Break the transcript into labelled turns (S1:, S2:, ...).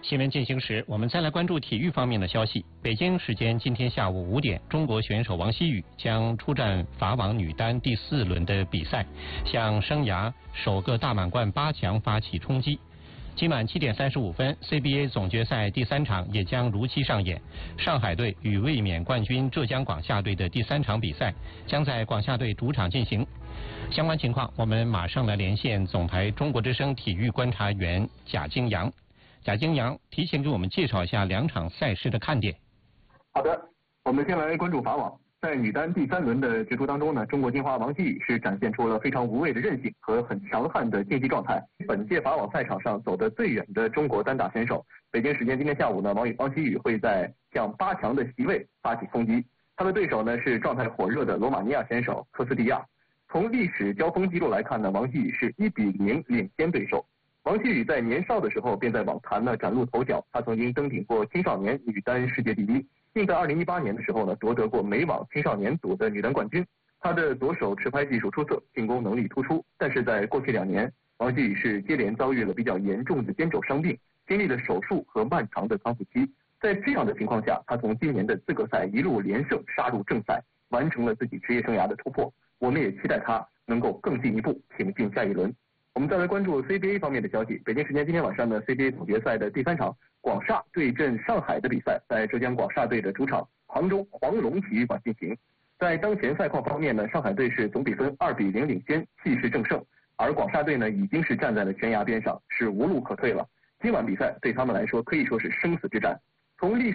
S1: 新闻进行时，我们再来关注体育方面的消息。北京时间今天下午5点，中国选手王希雨将出战法网女单第4轮的比赛，向生涯首个大满贯8强发起冲击。今晚7点35分 ，CBA 总决赛第3场也将如期上演。上海队与卫冕冠军浙江广厦队的第3场比赛将在广厦队主场进行。相关情况，我们马上来连线总台中国之声体育观察员贾京阳。贾京阳提前给我们介绍一下2场赛事的看点。
S2: 好的，我们先来关注法网。在女单第3轮的决出当中呢，中国金花王希雨是展现出了非常无畏的韧性和很强悍的竞技状态。本届法网赛场上走得最远的中国单打选手，北京时间今天下午呢，王希雨会在向8强的席位发起冲击。他的对手呢是状态火热的罗马尼亚选手科斯蒂亚。从历史交锋记录来看呢，王希雨是1比0领先对手。王希雨在年少的时候便在网坛呢崭露头角，他曾经登顶过青少年女单世界第1，并在2018年的时候呢夺得过美网青少年组的女单冠军。他的左手持拍技术出色，进攻能力突出，但是在过去2年，王希雨是接连遭遇了比较严重的肩肘伤病，经历了手术和漫长的康复期。在这样的情况下，他从今年的资格赛一路连胜杀入正赛，完成了自己职业生涯的突破。我们也期待他能够更进一步挺进下一轮。我们再来关注 CBA 方面的消息。北京时间今天晚上呢 ，CBA 总决赛的第3场广厦对阵上海的比赛，在浙江广厦队的主场杭州黄龙体育馆进行。在当前赛况方面呢，上海队是总比分2比0领先，气势正盛，而广厦队呢已经是站在了悬崖边上，是无路可退了。今晚比赛对他们来说可以说是生死之战。从历